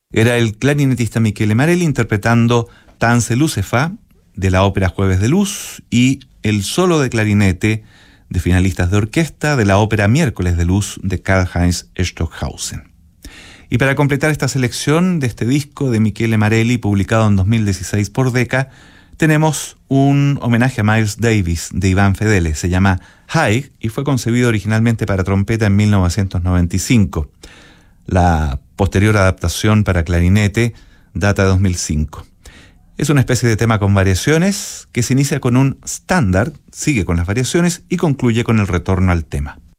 Era el clarinetista Michele Marelli interpretando Tanze Lucefa de la ópera Jueves de Luz y el solo de clarinete de finalistas de orquesta de la ópera Miércoles de Luz de Karlheinz Stockhausen. Y para completar esta selección de este disco de Michele Marelli, publicado en 2016 por Decca, tenemos un homenaje a Miles Davis de Iván Fedele. Se llama High y fue concebido originalmente para trompeta en 1995. La posterior adaptación para clarinete data de 2005. Es una especie de tema con variaciones que se inicia con un estándar, sigue con las variaciones y concluye con el retorno al tema.